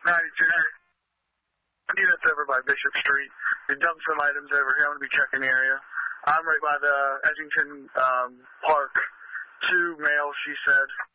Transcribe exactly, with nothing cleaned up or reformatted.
ninety-two. I think that's over by Bishop Street. They dumped some items over here. I'm going to be checking the area. I'm right by the Edgington um, Park. Two males, she said.